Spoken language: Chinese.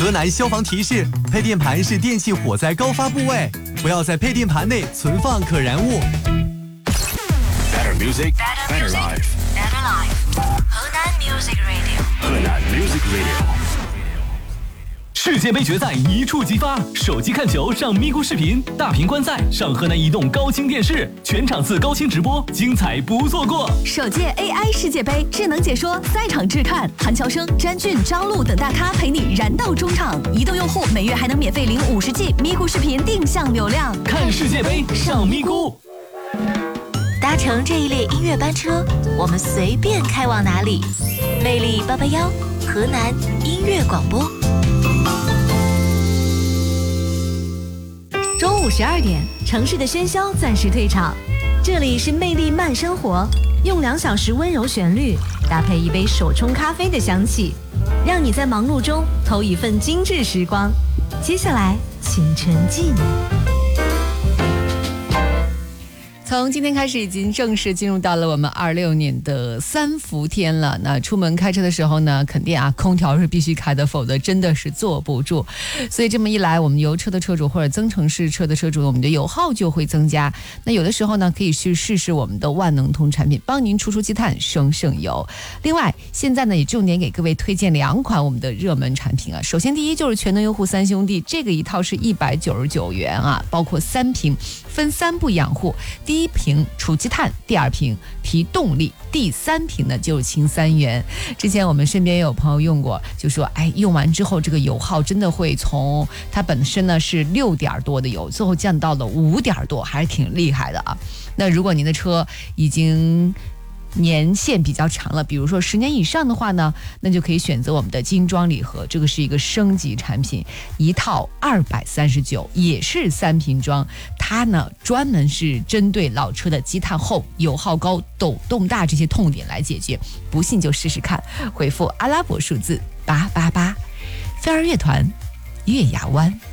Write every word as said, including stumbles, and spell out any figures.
河南消防提示：配电盘是电器火灾高发部位，不要在配电盘内存放可燃物。 Better music, better life. Better life. 河南 Music Radio. 河南 Music Radio. 世界杯决赛一触即发，手机看球上咪咕视频，大屏观赛上河南移动高清电视，全场次高清直播，精彩不错过。 首届 A I 世界杯智能解说，赛场制看，韩乔生、詹俊、张璐等大咖陪你燃到中场。移动用户每月还能免费领五十 G 咪咕视频定向流量。 看世界杯上咪咕。 搭乘这一列音乐班车，我们随便开往哪里？魅力八八幺，河南音乐广播。 中午十二点，城市的喧嚣暂时退场，这里是魅力慢生活，用两小时温柔旋律搭配一杯手冲咖啡的香气，让你在忙碌中偷一份精致时光。接下来，请沉浸。从今天开始，已经正式进入到了我们二六年的三伏天了。那出门开车的时候呢，肯定啊，空调是必须开的，否则真的是坐不住。所以这么一来，我们油车的车主或者增程式车的车主，我们的油耗就会增加。那有的时候呢，可以去试试我们的万能通产品，帮您除除积碳，省省油。另外，现在呢也重点给各位推荐两款我们的热门产品啊。首先，第一就是全能优护三兄弟，这个一套是一百九十九元啊，包括三瓶，分三步养护。第一第一瓶除积碳，第二瓶提动力，第三瓶呢就是清三元。之前我们身边也有朋友用过，就说哎，用完之后这个油耗真的会从它本身呢是六点多的油，最后降到了五点多，还是挺厉害的啊。那如果您的车已经年限比较长了，比如说十年以上的话呢，那就可以选择我们的精装礼盒，这个是一个升级产品，一套二百三十九，也是三瓶装。它呢专门是针对老车的积碳厚、油耗高、抖动大这些痛点来解决。不信就试试看，回复阿拉伯数字八八八。飞儿乐团，月牙湾。